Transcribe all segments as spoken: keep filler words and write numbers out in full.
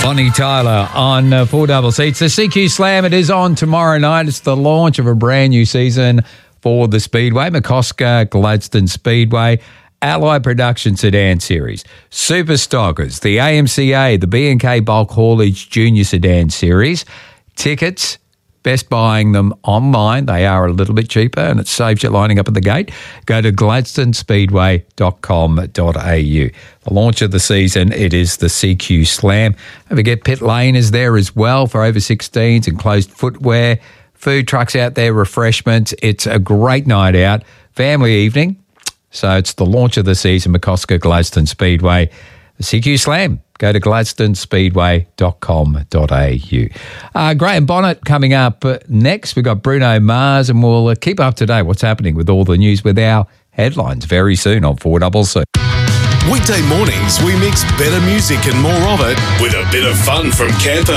Bonnie Tyler on uh, four double C. It's the C Q Slam. It is on tomorrow night. It's the launch of a brand new season for the Speedway, McCosker Gladstone Speedway, Allied Production Sedan Series, Super Stockers, the A M C A, the B and K Bulk Haulage Junior Sedan Series. Tickets, best buying them online. They are a little bit cheaper and it saves you lining up at the gate. Go to gladstone speedway dot com dot a u. The launch of the season, it is the C Q Slam. Don't forget Pit Lane is there as well for over sixteens, enclosed footwear, food trucks out there, refreshments. It's a great night out, family evening. So it's the launch of the season, McCosker Gladstone Speedway, the C Q Slam. Go to gladstone speedway dot com dot a u. Uh, Graham Bonnet coming up uh, next. We've got Bruno Mars, and we'll uh, keep up to date what's happening with all the news with our headlines very soon on four double C. Weekday mornings, we mix better music and more of it with a bit of fun from Campo.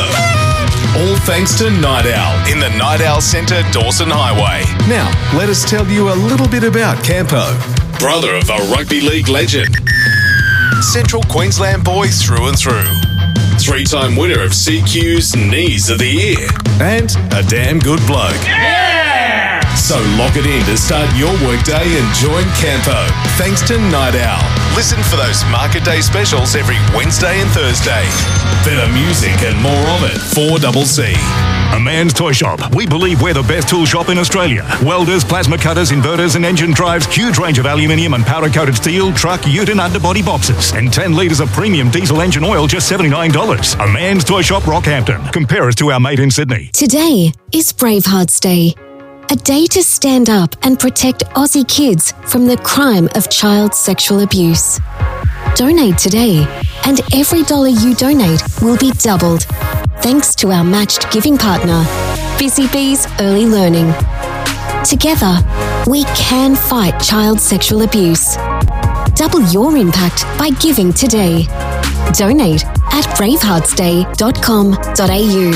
All thanks to Night Owl in the Night Owl Centre, Dawson Highway. Now, let us tell you a little bit about Campo. Brother of a rugby league legend. Central Queensland boy through and through. Three-time winner of C Q's Knees of the Year. And a damn good bloke. Yeah! So lock it in to start your workday and join Campo. Thanks to Night Owl. Listen for those Market Day specials every Wednesday and Thursday. Better music and more of it. four double C. A Man's Toy Shop. We believe we're the best tool shop in Australia. Welders, plasma cutters, inverters and engine drives, huge range of aluminium and powder-coated steel, truck, ute and underbody boxes, and ten litres of premium diesel engine oil, just seventy-nine dollars. A Man's Toy Shop, Rockhampton. Compare us to our mate in Sydney. Today is Bravehearts Day. A day to stand up and protect Aussie kids from the crime of child sexual abuse. Donate today, and every dollar you donate will be doubled. Thanks to our matched giving partner, Busy Bees Early Learning. Together, we can fight child sexual abuse. Double your impact by giving today. Donate at bravehearts day dot com dot a u.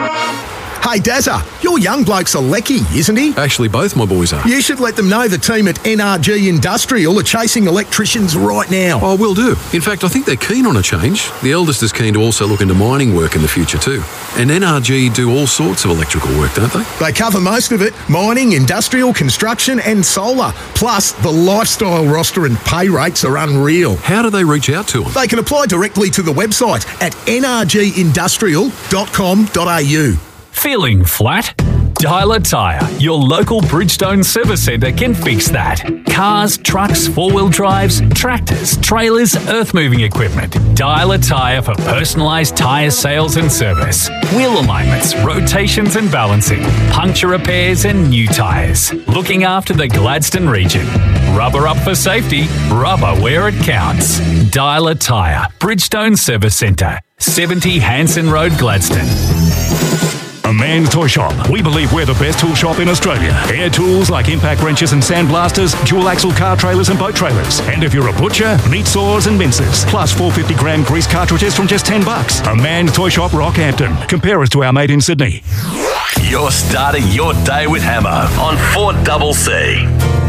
Hey, Dazza, your young bloke's a lecky, isn't he? Actually, both my boys are. You should let them know the team at N R G Industrial are chasing electricians right now. Oh, will do. In fact, I think they're keen on a change. The eldest is keen to also look into mining work in the future too. And N R G do all sorts of electrical work, don't they? They cover most of it. Mining, industrial, construction and solar. Plus, the lifestyle roster and pay rates are unreal. How do they reach out to them? They can apply directly to the website at n r g industrial dot com dot a u. Feeling flat? Dialer Tyre, your local Bridgestone service centre can fix that. Cars, trucks, four-wheel drives, tractors, trailers, earth-moving equipment. Dialer Tyre for personalised tyre sales and service. Wheel alignments, rotations and balancing, puncture repairs and new tyres. Looking after the Gladstone region. Rubber up for safety, rubber where it counts. Dialer Tyre, Bridgestone Service Centre, seventy Hanson Road, Gladstone. A Man's Toy Shop. We believe we're the best tool shop in Australia. Air tools like impact wrenches and sandblasters, dual axle car trailers and boat trailers. And if you're a butcher, meat saws and mincers. Plus four hundred fifty gram grease cartridges from just ten bucks. A Man's Toy Shop, Rockhampton. Compare us to our mate in Sydney. You're starting your day with Hammer on four double C.